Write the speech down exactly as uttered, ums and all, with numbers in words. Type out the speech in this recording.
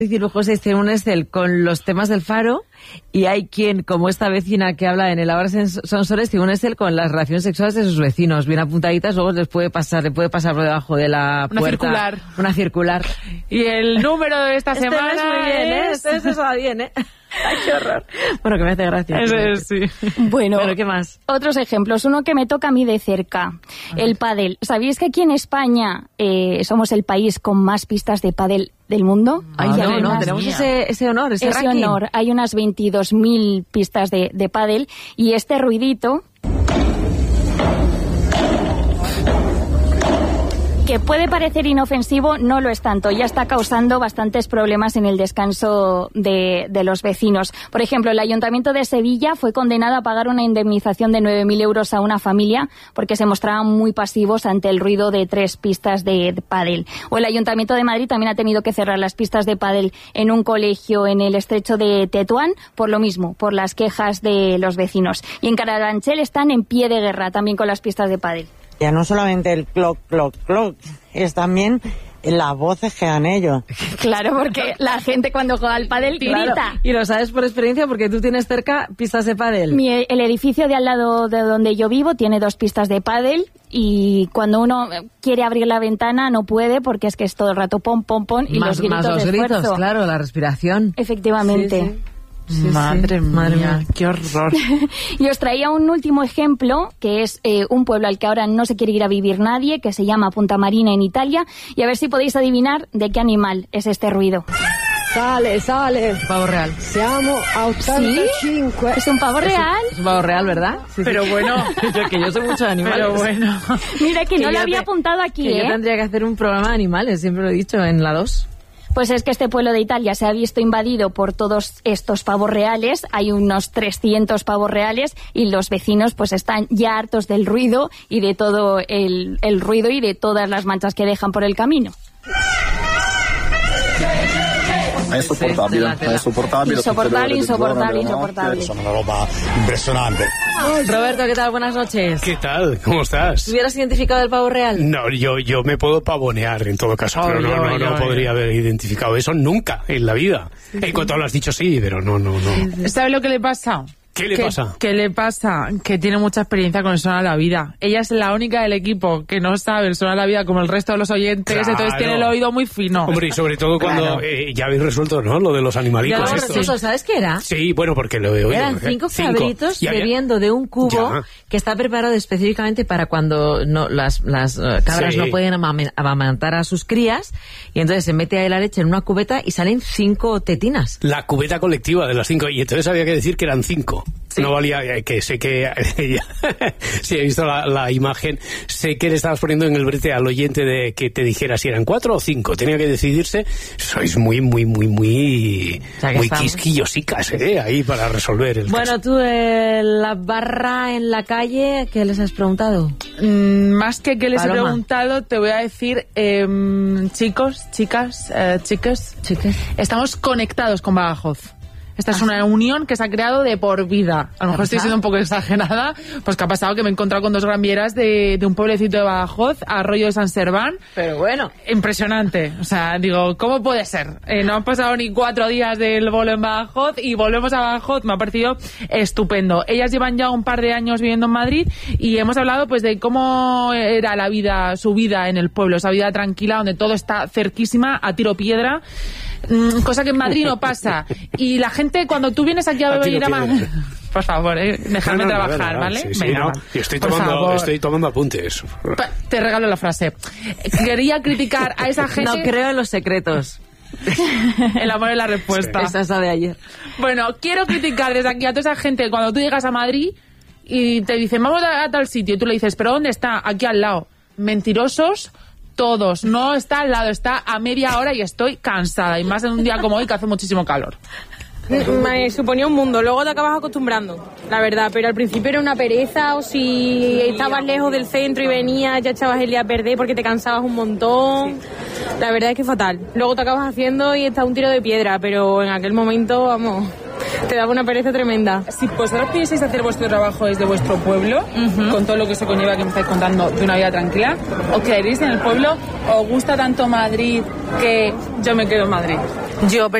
José tiene un Excel con los temas del Faro y hay quien, como esta vecina que habla en el Ahora Sonsoles, tiene un Excel con las relaciones sexuales de sus vecinos, bien apuntaditas, luego les puede pasar, le puede pasar por debajo de la puerta. Una circular. Una circular. Y el número de esta este semana es muy bien, ¿eh? es... Este eso va bien, ¿eh? Ay, qué horror. Bueno, que me hace gracia. Eso es, sí. Bueno, bueno, ¿qué más? Otros ejemplos. Uno que me toca a mí de cerca. El pádel. ¿Sabéis que aquí en España eh, somos el país con más pistas de pádel del mundo? Ay, Hay no, no, unas- tenemos ese, ese honor, ese, ese ranking. honor. Hay unas veintidós mil pistas de, de pádel y este ruidito, que puede parecer inofensivo, no lo es tanto. Ya está causando bastantes problemas en el descanso de, de los vecinos. Por ejemplo, el Ayuntamiento de Sevilla fue condenado a pagar una indemnización de nueve mil euros a una familia porque se mostraban muy pasivos ante el ruido de tres pistas de, de pádel. O el Ayuntamiento de Madrid también ha tenido que cerrar las pistas de pádel en un colegio en el estrecho de Tetuán por lo mismo, por las quejas de los vecinos. Y en Carabanchel están en pie de guerra también con las pistas de pádel. Ya no solamente el clock, clock, clock, es también las voces que dan ellos. Claro, porque la gente cuando juega al pádel grita. Claro. Y lo sabes por experiencia porque tú tienes cerca pistas de pádel. Mi, el edificio de al lado de donde yo vivo tiene dos pistas de pádel y cuando uno quiere abrir la ventana no puede porque es que es todo el rato pom, pom, pom y más, los gritos más los de gritos, esfuerzo. claro, la respiración. Efectivamente. Sí, sí. Sí, madre, sí. mía, Madre mía, qué horror. Y os traía un último ejemplo, que es eh, un pueblo al que ahora no se quiere ir a vivir nadie, que se llama Punta Marina en Italia, y a ver si podéis adivinar de qué animal es este ruido. Sale, sale. Pavo real. Siamo a ochantacinco. ¿Es un pavo real? Es un pavo real, ¿verdad? Sí, Pero sí. bueno. Yo, que yo soy mucho de animales. Pero bueno. Mira que, Que no lo yo había te- apuntado aquí, Que ¿eh? yo tendría que hacer un programa de animales, siempre lo he dicho, en la dos. Pues es que este pueblo de Italia se ha visto invadido por todos estos pavos reales. Hay unos trescientos pavos reales y los vecinos pues están ya hartos del ruido y de todo el, el ruido y de todas las manchas que dejan por el camino. È insopportabile, è insopportabile. Insoportable, insoportable, insoportable. Sono una roba impresionante. Roberto, ¿qué tal? Buenas noches. ¿Qué tal? ¿Cómo estás? ¿Hubieras identificado el pavo real? No, yo, yo me puedo pavonear en todo caso, pero no, no, no podría haber identificado eso nunca en la vida. En cuanto lo has dicho, sí, pero no, no, no. ¿Sabes lo que le pasa? ¿Qué le ¿Qué, pasa? ¿Qué le pasa? Que tiene mucha experiencia con el Sona la Vida. Ella es la única del equipo que no sabe el Sona la Vida como el resto de los oyentes, Claro. entonces tiene el oído muy fino. Hombre, y sobre todo cuando Claro. eh, ya habéis resuelto, ¿no? Lo de los animalicos Ya, estos. Roberto, ¿sabes qué era? Sí, bueno, porque lo he oído. Eran ¿eh? cinco cabritos Ya, ya. bebiendo de un cubo Ya. que está preparado específicamente para cuando no, las, las eh, cabras Sí. no pueden amame- amamantar a sus crías, y entonces se mete ahí la leche en una cubeta y salen cinco tetinas. La cubeta colectiva de las cinco, y entonces había que decir que eran cinco. Sí. No valía, eh, que sé que, si he visto la, la imagen, sé que le estabas poniendo en el brete al oyente de que te dijera si eran cuatro o cinco. Tenía que decidirse. Sois muy, muy, muy, muy, O sea, que muy estamos- quisquillosicas, ¿eh? Ahí para resolver el Bueno, caso. tú, eh, la barra en la calle, ¿qué les has preguntado? Mm, más que que les he Paloma. preguntado, te voy a decir, em, chicos, chicas, eh, chicas, Chicas. estamos conectados con Badajoz. Esta es una unión que se ha creado de por vida. A lo mejor estoy siendo un poco exagerada, pues que ha pasado que me he encontrado con dos granvieras de, de un pueblecito de Badajoz, Arroyo de San Serván. Pero bueno. Impresionante. O sea, digo, ¿cómo puede ser? Eh, no han pasado ni cuatro días del bolo en Badajoz y volvemos a Badajoz. Me ha parecido estupendo. Ellas llevan ya un par de años viviendo en Madrid y hemos hablado pues de cómo era la vida, su vida en el pueblo, esa vida tranquila donde todo está cerquísima, a tiro piedra. Mm, cosa que en Madrid no pasa. Y la gente, cuando tú vienes aquí a, A tiro venir a Madrid... piedra. Por favor, eh, dejadme No, no, no, trabajar, no, no, ¿vale? sí, sí, Venga, no. va. Yo estoy Por tomando, favor. estoy tomando apuntes. Pa- Te regalo la frase. Quería criticar a esa gente... No creo en los secretos. El amor es la respuesta. Esa es la de ayer. Bueno, quiero criticar desde aquí a toda esa gente cuando tú llegas a Madrid y te dicen, vamos a, a tal sitio, y tú le dices, ¿pero dónde está? Aquí al lado. Mentirosos todos. No está al lado, está a media hora y estoy cansada. Y más en un día como hoy que hace muchísimo calor. Me suponía un mundo, luego te acabas acostumbrando, la verdad, pero al principio era una pereza, o si estabas lejos del centro y venías ya echabas el día a perder porque te cansabas un montón. La verdad es que fatal. Luego te acabas haciendo y está un tiro de piedra, pero en aquel momento, vamos, te daba una pereza tremenda. Si vosotros pudieseis hacer vuestro trabajo desde vuestro pueblo, uh-huh, con todo lo que se conlleva que me estáis contando de una vida tranquila, ¿os quedaréis en el pueblo o os gusta tanto Madrid que yo me quedo en Madrid? Yo